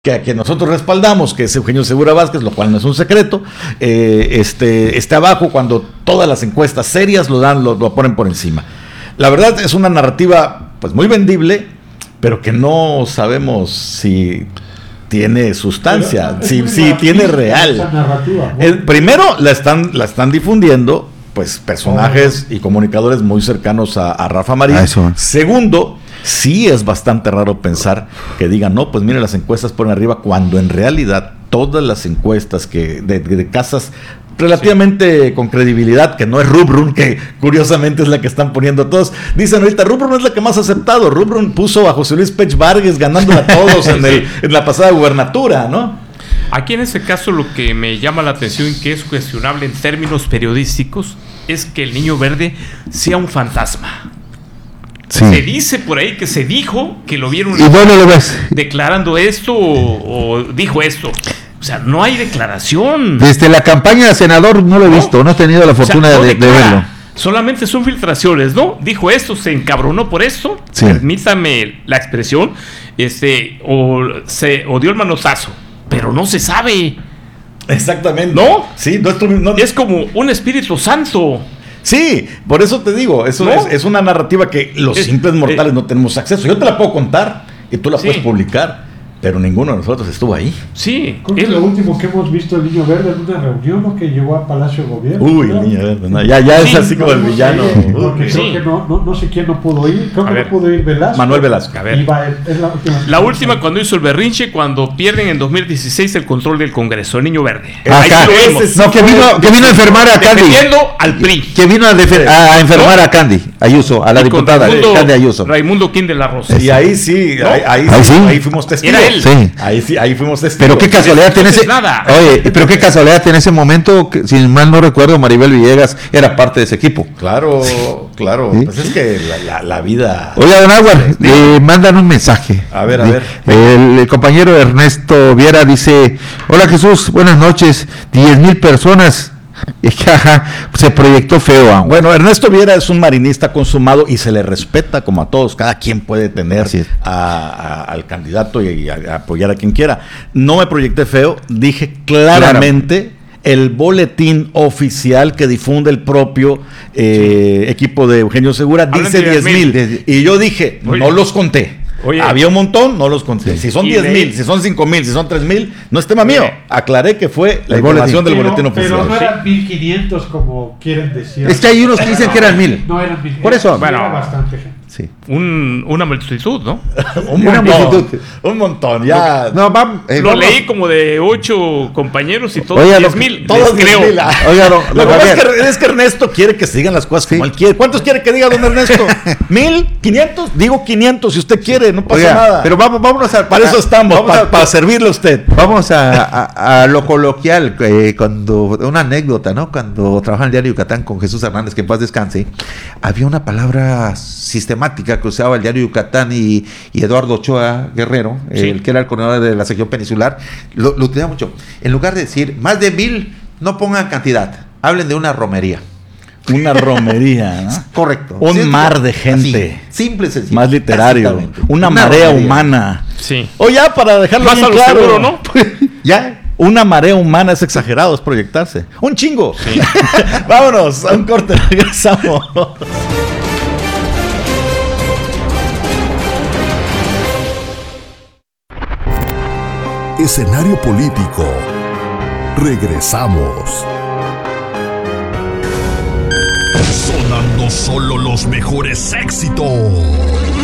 que nosotros respaldamos, que es Eugenio Segura Vázquez, lo cual no es un secreto, esté abajo cuando todas las encuestas serias lo ponen por encima. La verdad es una narrativa pues muy vendible, pero que no sabemos si tiene sustancia, si tiene real. Primero la están difundiendo pues personajes y comunicadores muy cercanos a Rafa Marín. Segundo, sí es bastante raro pensar que digan, no, pues mire, las encuestas ponen arriba, cuando en realidad todas las encuestas de casas relativamente con credibilidad, que no es Rubrun, que curiosamente es la que están poniendo todos, dicen ahorita, Rubrun es la que más ha aceptado. Rubrun puso a José Luis Pech Vargas ganando a todos en la pasada gubernatura, ¿no? Aquí en ese caso lo que me llama la atención y que es cuestionable en términos periodísticos es que el Niño Verde sea un fantasma. Sí. Se dice por ahí que se dijo que lo vieron ¿y dónde lo ves? Declarando esto o dijo esto. O sea, no hay declaración. Desde la campaña de senador no lo he visto, no he tenido la fortuna de verlo. Solamente son filtraciones, ¿no? Dijo esto, se encabronó por esto, sí. Permítame la expresión, o dio el manotazo, pero no se sabe. Exactamente. ¿No? Sí, no. Es como un Espíritu Santo. Sí, por eso te digo, eso ¿no? es una narrativa que los simples mortales no tenemos acceso. Yo te la puedo contar y tú la puedes publicar, pero ninguno de nosotros estuvo ahí. Sí. Creo que lo último que hemos visto el Niño Verde en una reunión, ¿no? Que llegó a Palacio de Gobierno. Uy, el Niño Verde, no, ya es así como el villano. Porque creo que no sé quién no pudo ir. Creo que no pudo ir Velasco. Manuel Velasco. A ver. Es la última cuando hizo el berrinche, cuando pierden en 2016 el control del Congreso, el Niño Verde. Acá, que vino a enfermar a Candy. Al PRI. Que vino a enfermar a Candy Ayuso, a la diputada Candy Ayuso. Raimundo Quín de la Rosa. Y ahí sí, ahí fuimos testigos. Era él. Sí. Ahí fuimos testigos. Pero qué casualidad tiene pero qué casualidad en ese momento, que, si mal no recuerdo, Maribel Villegas era parte de ese equipo. Claro. ¿Sí? Pues es que la vida. Oiga, don Aguar, mandan un mensaje. A ver. El compañero Ernesto Viera dice: hola Jesús, buenas noches. 10,000 personas. Se proyectó feo. Bueno, Ernesto Viera es un marinista consumado y se le respeta como a todos. Cada quien puede tener al candidato y a apoyar a quien quiera. No me proyecté feo, dije claramente el boletín oficial que difunde el propio equipo de Eugenio Segura dice 10,000. Y yo dije, no los conté. Había un montón, no los conté. Si son 10,000, si son 5,000, si son 3,000, no es tema mío. Aclaré que fue la información del boletín oficial. Pero no eran 1,500 como quieren decir. Es que hay unos que dicen que eran 1,000. No eran 1,000. Por eso, era bastante gente. Sí. Una multitud, ¿no? Un montón, ya. Lo leí como de 8 compañeros y todos 10,000. Todos creo. Oiga, lo que es que Ernesto quiere que se digan las cosas como él quiere. ¿Cuántos quiere que diga don Ernesto? ¿1,000? ¿500? Digo 500 si usted quiere, no pasa nada. Pero vámonos para eso estamos, para servirle a usted. Vamos a lo coloquial, una anécdota, ¿no? Cuando trabajaba en el diario Yucatán con Jesús Hernández, que en paz descanse, había una palabra sistemática que usaba el diario Yucatán y Eduardo Ochoa Guerrero, el que era el coordinador de la sección peninsular, lo utilizaba mucho. En lugar de decir más de 1,000, no pongan cantidad, hablen de una romería. Una romería, ¿no? Correcto. Un mar de gente. Así, simple y sencillo. Más literario. Una marea romería humana. Sí. O ya para dejarlo más bien claro, seguro, ¿no? Ya. Una marea humana es exagerado, es proyectarse. Un chingo. Sí. Vámonos a un corte, regresamos. Escenario político. Regresamos. Sonando solo los mejores éxitos.